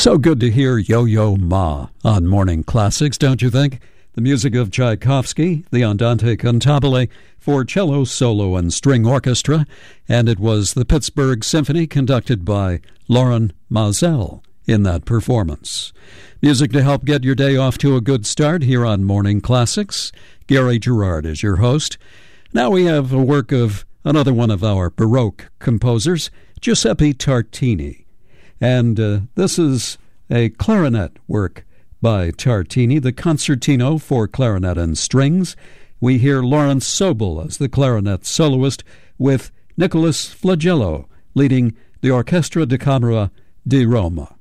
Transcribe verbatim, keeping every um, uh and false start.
So good to hear Yo-Yo Ma on Morning Classics, don't you think? The music of Tchaikovsky, the Andante Cantabile for cello, solo, and string orchestra, and it was the Pittsburgh Symphony conducted by Loren Maazel in that performance. Music to help get your day off to a good start here on Morning Classics. Gary Gerard is your host. Now we have a work of another one of our Baroque composers, Giuseppe Tartini. And uh, this is a clarinet work by Tartini, the Concertino for Clarinet and Strings. We hear Lawrence Sobel as the clarinet soloist, with Nicholas Flagello leading the Orchestra da Camera di Roma.